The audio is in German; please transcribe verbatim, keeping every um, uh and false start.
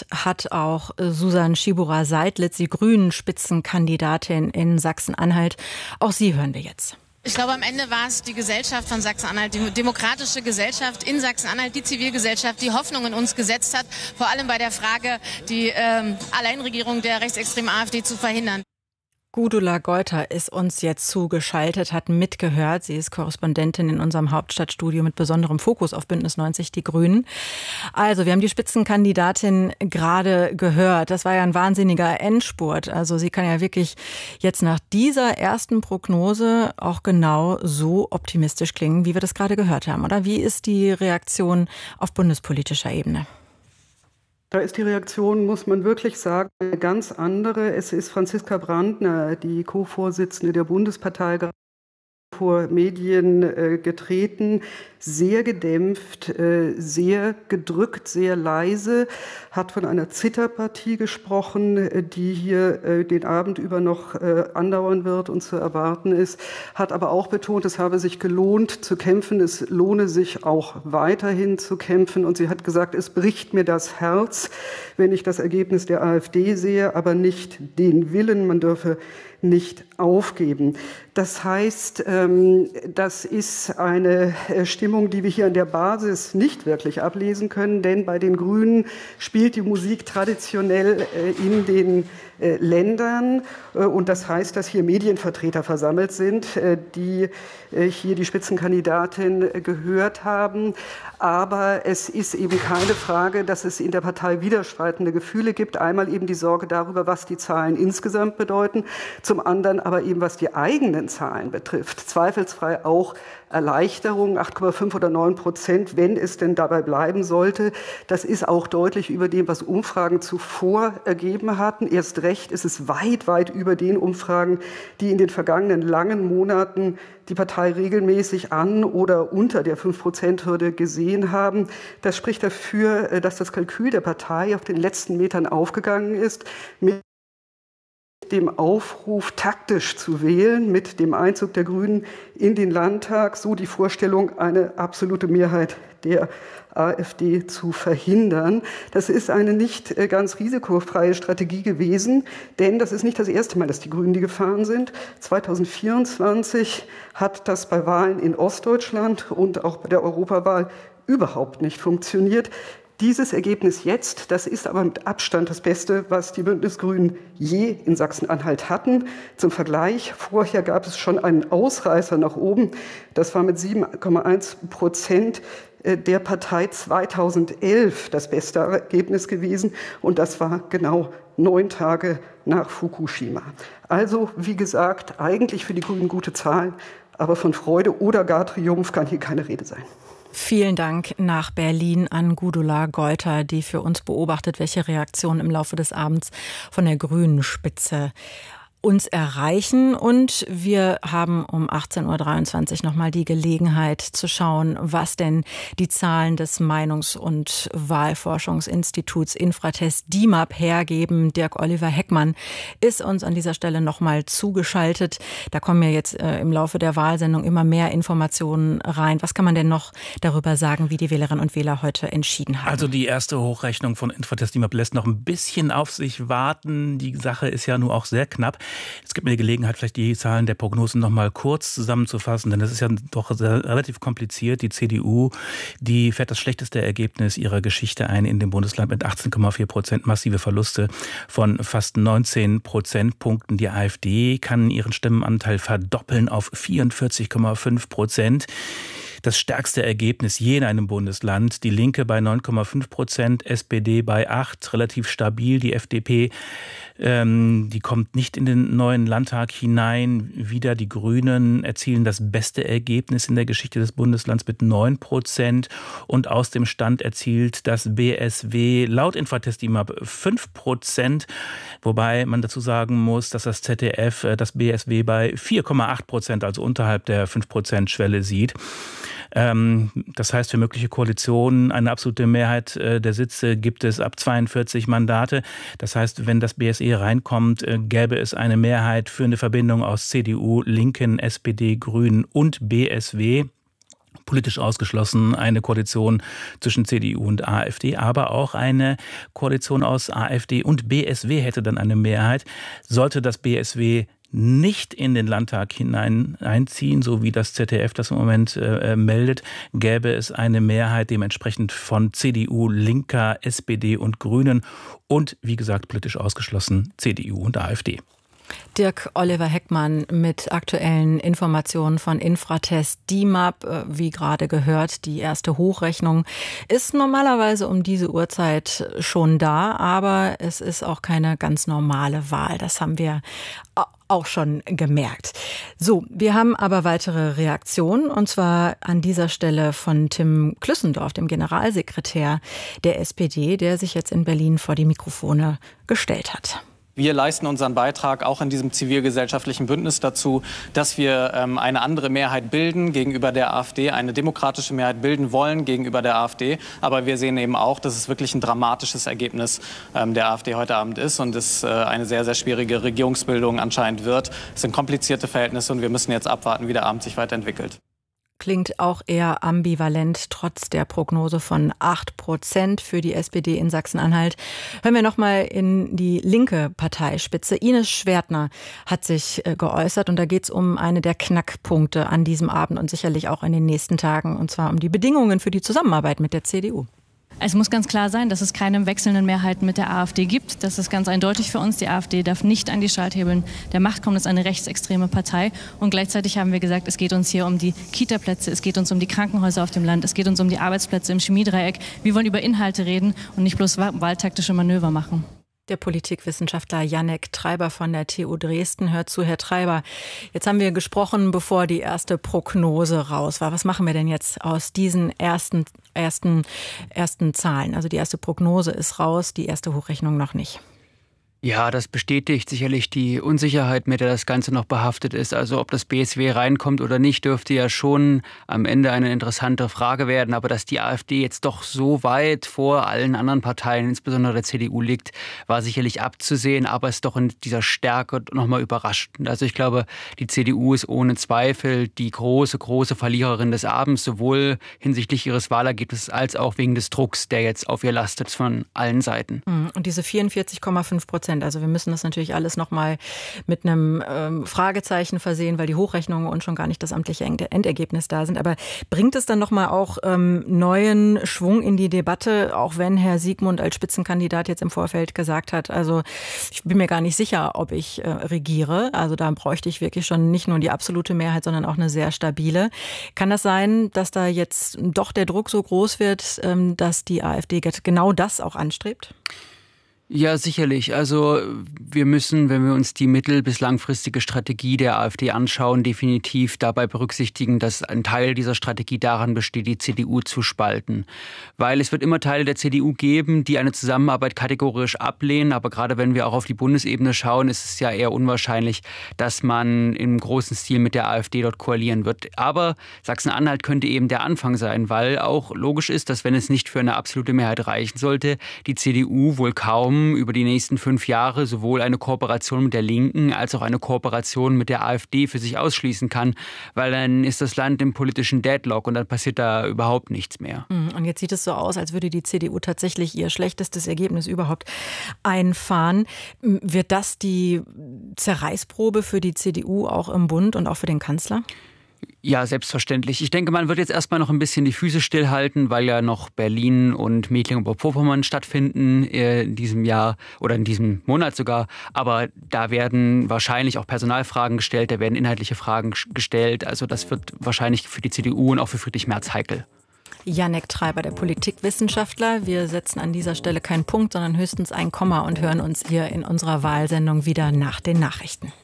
Recht hat auch Susan Schibura-Seidlitz, die Grünen-Spitzenkandidatin in Sachsen-Anhalt. Auch sie hören wir jetzt. Ich glaube, am Ende war es die Gesellschaft von Sachsen-Anhalt, die demokratische Gesellschaft in Sachsen-Anhalt, die Zivilgesellschaft, die Hoffnung in uns gesetzt hat, vor allem bei der Frage, die ähm, Alleinregierung der rechtsextremen AfD zu verhindern. Gudula Geuter ist uns jetzt zugeschaltet, hat mitgehört. Sie ist Korrespondentin in unserem Hauptstadtstudio mit besonderem Fokus auf Bündnis neunzig Die Grünen. Also, wir haben die Spitzenkandidatin gerade gehört. Das war ja ein wahnsinniger Endspurt. Also, sie kann ja wirklich jetzt nach dieser ersten Prognose auch genau so optimistisch klingen, wie wir das gerade gehört haben. Oder wie ist die Reaktion auf bundespolitischer Ebene? Da ist die Reaktion, muss man wirklich sagen, eine ganz andere. Es ist Franziska Brandner, die Co-Vorsitzende der Bundespartei, vor Medien äh, getreten, sehr gedämpft, äh, sehr gedrückt, sehr leise, hat von einer Zitterpartie gesprochen, äh, die hier äh, den Abend über noch äh, andauern wird und zu erwarten ist, hat aber auch betont, es habe sich gelohnt zu kämpfen, es lohne sich auch weiterhin zu kämpfen, und sie hat gesagt, es bricht mir das Herz, wenn ich das Ergebnis der AfD sehe, aber nicht den Willen, man dürfe nicht aufgeben. Das heißt, das ist eine Stimmung, die wir hier an der Basis nicht wirklich ablesen können, denn bei den Grünen spielt die Musik traditionell in den Ländern, und das heißt, dass hier Medienvertreter versammelt sind, die hier die Spitzenkandidatin gehört haben. Aber es ist eben keine Frage, dass es in der Partei widerstreitende Gefühle gibt. Einmal eben die Sorge darüber, was die Zahlen insgesamt bedeuten, zum anderen aber eben, was die eigenen Zahlen betrifft. Zweifelsfrei auch Erleichterung, acht Komma fünf oder neun Prozent, wenn es denn dabei bleiben sollte. Das ist auch deutlich über dem, was Umfragen zuvor ergeben hatten. Erst recht ist es weit, weit über den Umfragen, die in den vergangenen langen Monaten die Partei regelmäßig an oder unter der fünf Prozent Hürde gesehen haben. Das spricht dafür, dass das Kalkül der Partei auf den letzten Metern aufgegangen ist, mit dem Aufruf, taktisch zu wählen, mit dem Einzug der Grünen in den Landtag, so die Vorstellung, eine absolute Mehrheit der AfD zu verhindern. Das ist eine nicht ganz risikofreie Strategie gewesen, denn das ist nicht das erste Mal, dass die Grünen die gefahren sind. zweitausendvierundzwanzig hat das bei Wahlen in Ostdeutschland und auch bei der Europawahl überhaupt nicht funktioniert. Dieses Ergebnis jetzt, das ist aber mit Abstand das Beste, was die Bündnisgrünen je in Sachsen-Anhalt hatten. Zum Vergleich, vorher gab es schon einen Ausreißer nach oben. Das war mit sieben Komma eins Prozent der Partei zweitausendelf das beste Ergebnis gewesen. Und das war genau neun Tage nach Fukushima. Also, wie gesagt, eigentlich für die Grünen gute Zahlen, aber von Freude oder gar Triumph kann hier keine Rede sein. Vielen Dank nach Berlin an Gudula Geuter, die für uns beobachtet, welche Reaktionen im Laufe des Abends von der grünen Spitze uns erreichen. Und wir haben um achtzehn Uhr dreiundzwanzig nochmal die Gelegenheit zu schauen, was denn die Zahlen des Meinungs- und Wahlforschungsinstituts Infratest D I M A P hergeben. Dirk-Oliver Heckmann ist uns an dieser Stelle nochmal zugeschaltet. Da kommen ja jetzt äh, im Laufe der Wahlsendung immer mehr Informationen rein. Was kann man denn noch darüber sagen, wie die Wählerinnen und Wähler heute entschieden haben? Also die erste Hochrechnung von Infratest D I M A P lässt noch ein bisschen auf sich warten. Die Sache ist ja nur auch sehr knapp. Es gibt mir die Gelegenheit, vielleicht die Zahlen der Prognosen noch mal kurz zusammenzufassen, denn das ist ja doch sehr, relativ kompliziert. Die C D U, die fährt das schlechteste Ergebnis ihrer Geschichte ein in dem Bundesland mit achtzehn Komma vier Prozent, massive Verluste von fast neunzehn Prozentpunkten. Die AfD kann ihren Stimmenanteil verdoppeln auf vierundvierzig Komma fünf Prozent. Das stärkste Ergebnis je in einem Bundesland. Die Linke bei neun Komma fünf Prozent, S P D bei acht, relativ stabil. Die F D P, ähm, die kommt nicht in den neuen Landtag hinein. Wieder die Grünen erzielen das beste Ergebnis in der Geschichte des Bundeslands mit neun Prozent. Und aus dem Stand erzielt das B S W laut Infratest D I M A P fünf Prozent. Wobei man dazu sagen muss, dass das Z D F das B S W bei vier Komma acht Prozent, also unterhalb der fünf Prozent Schwelle sieht. Das heißt, für mögliche Koalitionen eine absolute Mehrheit der Sitze gibt es ab zweiundvierzig Mandate. Das heißt, wenn das B S E reinkommt, gäbe es eine Mehrheit für eine Verbindung aus C D U, Linken, S P D, Grünen und B S W. politisch ausgeschlossen, eine Koalition zwischen C D U und AfD, aber auch eine Koalition aus AfD und B S W hätte dann eine Mehrheit. Sollte das B S W nicht in den Landtag hinein einziehen, so wie das Z D F das im Moment äh, meldet, gäbe es eine Mehrheit dementsprechend von C D U, Linker, S P D und Grünen und, wie gesagt, politisch ausgeschlossen C D U und AfD. Dirk Oliver Heckmann mit aktuellen Informationen von Infratest D I M A P. Wie gerade gehört, die erste Hochrechnung ist normalerweise um diese Uhrzeit schon da, aber es ist auch keine ganz normale Wahl. Das haben wir auch schon gemerkt. So, wir haben aber weitere Reaktionen, und zwar an dieser Stelle von Tim Klüssendorf, dem Generalsekretär der S P D, der sich jetzt in Berlin vor die Mikrofone gestellt hat. Wir leisten unseren Beitrag auch in diesem zivilgesellschaftlichen Bündnis dazu, dass wir ähm, eine andere Mehrheit bilden gegenüber der AfD, eine demokratische Mehrheit bilden wollen gegenüber der AfD. Aber wir sehen eben auch, dass es wirklich ein dramatisches Ergebnis ähm, der AfD heute Abend ist und es äh, eine sehr, sehr schwierige Regierungsbildung anscheinend wird. Es sind komplizierte Verhältnisse und wir müssen jetzt abwarten, wie der Abend sich weiterentwickelt. Klingt auch eher ambivalent, trotz der Prognose von acht Prozent für die S P D in Sachsen-Anhalt. Hören wir noch mal in die linke Parteispitze. Ines Schwertner hat sich geäußert und da geht es um eine der Knackpunkte an diesem Abend und sicherlich auch in den nächsten Tagen, und zwar um die Bedingungen für die Zusammenarbeit mit der C D U. Es muss ganz klar sein, dass es keine wechselnden Mehrheiten mit der AfD gibt. Das ist ganz eindeutig für uns. Die AfD darf nicht an die Schalthebeln der Macht kommen. Das ist eine rechtsextreme Partei. Und gleichzeitig haben wir gesagt, es geht uns hier um die Kita-Plätze, es geht uns um die Krankenhäuser auf dem Land, es geht uns um die Arbeitsplätze im Chemiedreieck. Wir wollen über Inhalte reden und nicht bloß wahltaktische Manöver machen. Der Politikwissenschaftler Jannek Treiber von der T U Dresden hört zu. Herr Treiber, jetzt haben wir gesprochen, bevor die erste Prognose raus war. Was machen wir denn jetzt aus diesen ersten, ersten, ersten Zahlen? Also die erste Prognose ist raus, die erste Hochrechnung noch nicht. Ja, das bestätigt sicherlich die Unsicherheit, mit der das Ganze noch behaftet ist. Also ob das B S W reinkommt oder nicht, dürfte ja schon am Ende eine interessante Frage werden. Aber dass die AfD jetzt doch so weit vor allen anderen Parteien, insbesondere der C D U, liegt, war sicherlich abzusehen. Aber es ist doch in dieser Stärke nochmal überraschend. Also ich glaube, die C D U ist ohne Zweifel die große, große Verliererin des Abends, sowohl hinsichtlich ihres Wahlergebnisses als auch wegen des Drucks, der jetzt auf ihr lastet von allen Seiten. Und diese vierundvierzig Komma fünf Prozent, also wir müssen das natürlich alles nochmal mit einem ähm, Fragezeichen versehen, weil die Hochrechnungen und schon gar nicht das amtliche Endergebnis da sind. Aber bringt es dann nochmal auch ähm, neuen Schwung in die Debatte, auch wenn Herr Siegmund als Spitzenkandidat jetzt im Vorfeld gesagt hat, also ich bin mir gar nicht sicher, ob ich äh, regiere. Also da bräuchte ich wirklich schon nicht nur die absolute Mehrheit, sondern auch eine sehr stabile. Kann das sein, dass da jetzt doch der Druck so groß wird, ähm, dass die AfD genau das auch anstrebt? Ja, sicherlich. Also wir müssen, wenn wir uns die mittel- bis langfristige Strategie der AfD anschauen, definitiv dabei berücksichtigen, dass ein Teil dieser Strategie daran besteht, die C D U zu spalten. Weil es wird immer Teile der C D U geben, die eine Zusammenarbeit kategorisch ablehnen. Aber gerade wenn wir auch auf die Bundesebene schauen, ist es ja eher unwahrscheinlich, dass man im großen Stil mit der AfD dort koalieren wird. Aber Sachsen-Anhalt könnte eben der Anfang sein, weil auch logisch ist, dass wenn es nicht für eine absolute Mehrheit reichen sollte, die C D U wohl kaum über die nächsten fünf Jahre sowohl eine Kooperation mit der Linken als auch eine Kooperation mit der AfD für sich ausschließen kann, weil dann ist das Land im politischen Deadlock und dann passiert da überhaupt nichts mehr. Und jetzt sieht es so aus, als würde die C D U tatsächlich ihr schlechtestes Ergebnis überhaupt einfahren. Wird das die Zerreißprobe für die C D U auch im Bund und auch für den Kanzler? Ja, selbstverständlich. Ich denke, man wird jetzt erstmal noch ein bisschen die Füße stillhalten, weil ja noch Berlin und Mecklenburg-Vorpommern stattfinden in diesem Jahr oder in diesem Monat sogar. Aber da werden wahrscheinlich auch Personalfragen gestellt, da werden inhaltliche Fragen gestellt. Also das wird wahrscheinlich für die C D U und auch für Friedrich Merz heikel. Jannek Treiber, der Politikwissenschaftler. Wir setzen an dieser Stelle keinen Punkt, sondern höchstens ein Komma und hören uns hier in unserer Wahlsendung wieder nach den Nachrichten.